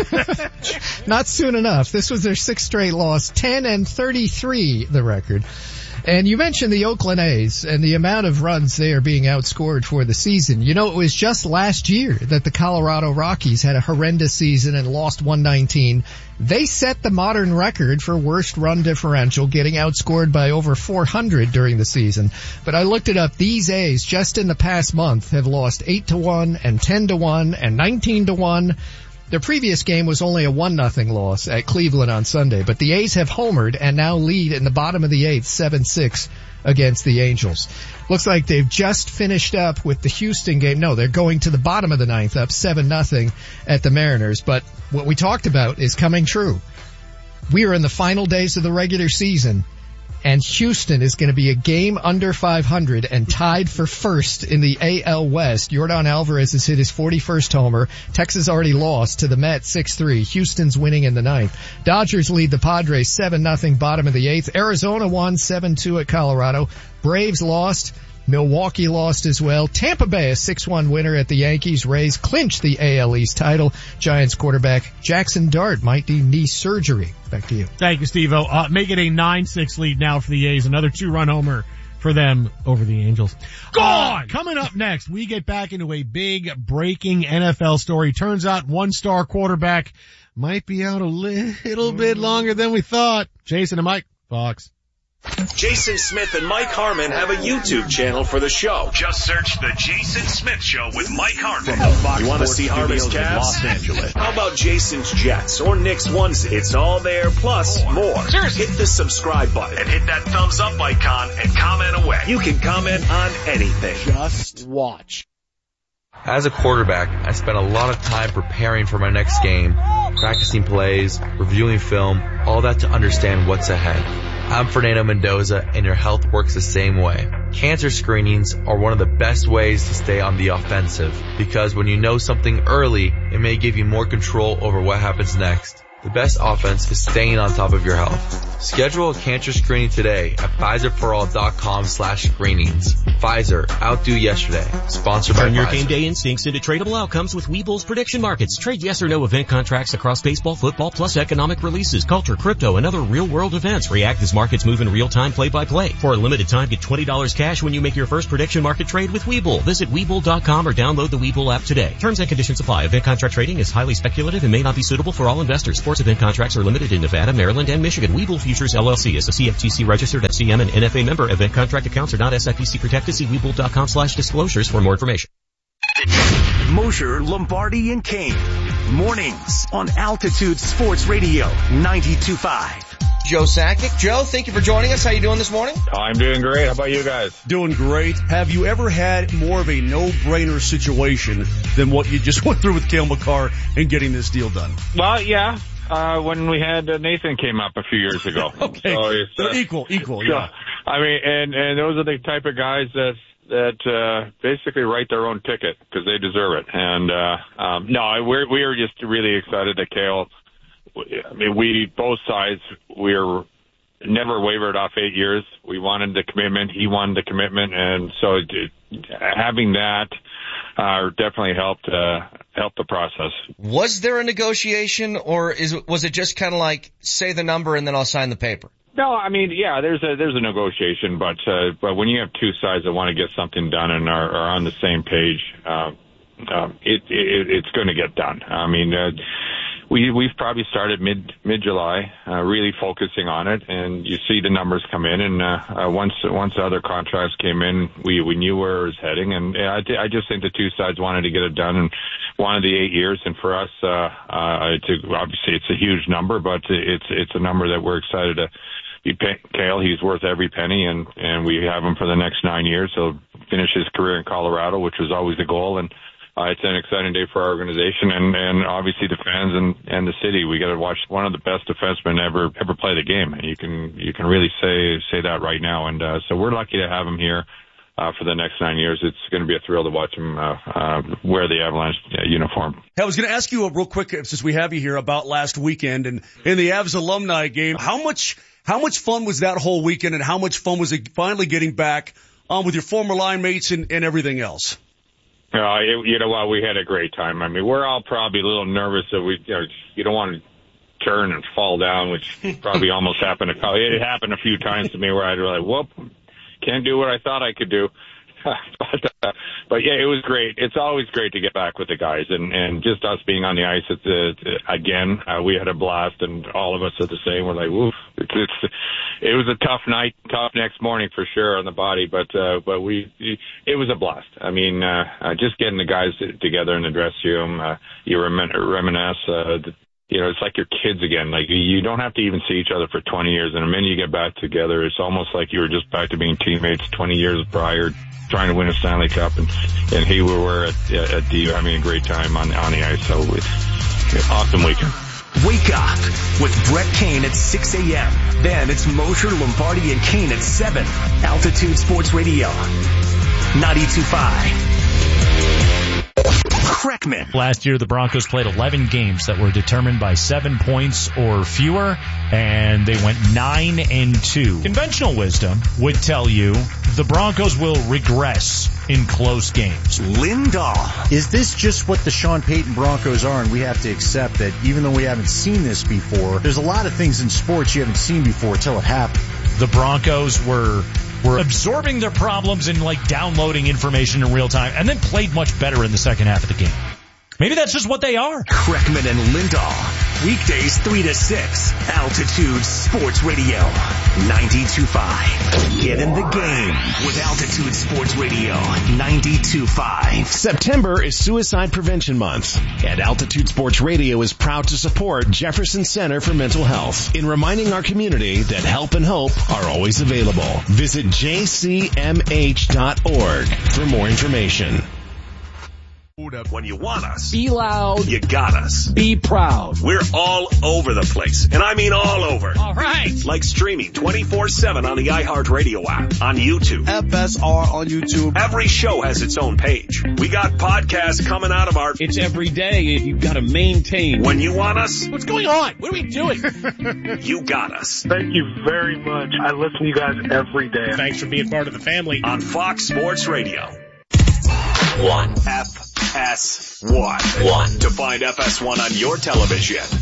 Not soon enough. This was their sixth straight loss, ten and thirty-three, the record. And you mentioned the Oakland A's and the amount of runs they are being outscored for the season. You know, it was just last year that the Colorado Rockies had a horrendous season and lost one nineteen. They set the modern record for worst run differential, getting outscored by over four hundred during the season. But I looked it up. These A's, just in the past month, have lost eight to one and ten to one and nineteen to one. Their previous game was only a one nothing loss at Cleveland on Sunday, but the A's have homered and now lead in the bottom of the eighth, seven six against the Angels. Looks like they've just finished up with the Houston game. No, they're going to the bottom of the ninth, up seven nothing at the Mariners. But what we talked about is coming true. We are in the final days of the regular season, and Houston is going to be a game under five hundred and tied for first in the A L West. Yordan Alvarez has hit his forty-first homer. Texas already lost to the Mets six three. Houston's winning in the ninth. Dodgers lead the Padres seven nothing, bottom of the eighth. Arizona won seven two at Colorado. Braves lost. Milwaukee lost as well. Tampa Bay, a six one winner at the Yankees. Rays clinched the A L East title. Giants quarterback Jackson Dart might need knee surgery. Back to you. Thank you, Steve-O. Uh, make it a nine six lead now for the A's. Another two-run homer for them over the Angels. Gone! Uh, coming up next, we get back into a big breaking N F L story. Turns out one-star quarterback might be out a little bit longer than we thought. Jason and Mike, Fox. Jason Smith and Mike Harmon have a YouTube channel for the show. Just search The Jason Smith Show with Mike Harmon. From the Fox you want to Sports see Harmon's Studios in Cavs? Los Angeles. How about Jason's Jets or Nick's onesie? It's all there, plus more. Seriously. Hit the subscribe button and hit that thumbs up icon and comment away. You can comment on anything. Just watch. As a quarterback, I spent a lot of time preparing for my next game, practicing plays, reviewing film, all that to understand what's ahead. I'm Fernando Mendoza, and your health works the same way. Cancer screenings are one of the best ways to stay on the offensive, because when you know something early, it may give you more control over what happens next. The best offense is staying on top of your health. Schedule a cancer screening today at Pfizerforall.com slash screenings. Pfizer, outdo yesterday. Sponsored by Turn your Pfizer. game day instincts into tradable outcomes with Webull's prediction markets. Trade yes or no event contracts across baseball, football, plus economic releases, culture, crypto, and other real-world events. React as markets move in real time, play-by-play. For a limited time, get twenty dollars cash when you make your first prediction market trade with Webull. Visit Webull dot com or download the Webull app today. Terms and conditions apply. Event contract trading is highly speculative and may not be suitable for all investors. Sports event contracts are limited in Nevada, Maryland, and Michigan. Webull Futures L L C is a C F T C registered F C M and N F A member. Event contract accounts are not S I P C protected. See Webull dot com slash disclosures for more information. Mosher, Lombardi, and Kane. Mornings on Altitude Sports Radio ninety-two point five. Joe Sakic. Joe, thank you for joining us. How you doing this morning? I'm doing great. How about you guys? Doing great. Have you ever had more of a no-brainer situation than what you just went through with Cale Makar and getting this deal done? Well, yeah. Uh, when we had uh, Nathan came up a few years ago. Okay. So it's, uh, They're equal, equal, so, yeah. I mean, and, and those are the type of guys that, that, uh, basically write their own ticket because they deserve it. And, uh, um, no, we're, we are just really excited that Cale, I mean, we, both sides, we're never wavered off eight years. We wanted the commitment. He wanted the commitment. And so it, having that, uh, definitely helped, uh, help the process. Was there a negotiation, or is was it just kind of like, say the number and then I'll sign the paper? No, I mean, yeah, there's a there's a negotiation, but uh, but when you have two sides that want to get something done and are, are on the same page, uh, uh, it, it it's going to get done. I mean, uh, we we've probably started mid mid July, uh, really focusing on it, and you see the numbers come in. And uh, uh, once once the other contracts came in, we we knew where it was heading, and I I just think the two sides wanted to get it done and wanted the eight years. And for us, uh, uh, to, obviously it's a huge number, but it's it's a number that we're excited to. Be pay, Cale, he's worth every penny, and and we have him for the next nine years. He'll finish his career in Colorado, which was always the goal, and uh, it's an exciting day for our organization and and obviously the fans and and the city. We got to watch one of the best defensemen ever ever play the game, and you can you can really say say that right now. And uh, so we're lucky to have him here uh, for the next nine years. It's going to be a thrill to watch him uh, uh, wear the Avalanche uh, uniform. I was going to ask you a real quick, since we have you here, about last weekend and in the Avs alumni game. How much how much fun was that whole weekend, and how much fun was it finally getting back on um, with your former line mates and, and everything else? Uh, it, you know what? We had a great time. I mean, we're all probably a little nervous that we, you know, you don't want to turn and fall down, which probably almost happened. A, it happened a few times to me where I'd be like, whoop, can't do what I thought I could do. but, uh, but yeah, it was great. It's always great to get back with the guys, and, and just us being on the ice at the, again, uh, we had a blast, and all of us are the same. We're like, woof. It's, it's, it was a tough night, tough next morning for sure on the body, but, uh, but we, it was a blast. I mean, uh, uh just getting the guys together in the dressing room, uh, you remin- reminisce, uh, the, you know, it's like your kids again. Like, you don't have to even see each other for twenty years, and the minute you get back together, it's almost like you were just back to being teammates twenty years prior, trying to win a Stanley Cup, and, and here we were at, at the, having a great time on, on the ice. So it's an awesome weekend. Wake up with Brett Kane at six a.m. Then it's Mosher, Lombardi, and Kane at seven. Altitude Sports Radio ninety-two point five. Kreckman. Last year, the Broncos played eleven games that were determined by seven points or fewer, and they went nine and two. Conventional wisdom would tell you the Broncos will regress in close games. Lindahl. Is this just what the Sean Payton Broncos are, and we have to accept that even though we haven't seen this before, there's a lot of things in sports you haven't seen before until it happened. The Broncos were were absorbing their problems and like downloading information in real time, and then played much better in the second half of the game. Maybe that's just what they are. Kreckman and Lindahl. Weekdays three to six. Altitude Sports Radio ninety-two point five. Get in the game with Altitude Sports Radio ninety-two point five. September is Suicide Prevention Month, and Altitude Sports Radio is proud to support Jefferson Center for Mental Health in reminding our community that help and hope are always available. Visit j c m h dot org for more information. When you want us, Be loud. you got us. Be proud. We're all over the place, and I mean all over. All right. Like streaming twenty-four seven on the iHeartRadio app, on YouTube. F S R on YouTube. Every show has its own page. We got podcasts coming out of our... It's every day. You've got to maintain. When you want us, What's going on? What are we doing? you got us. Thank you very much. I listen to you guys every day. Thanks for being part of the family. On Fox Sports Radio. One. F S one. One. To find F S one on your television,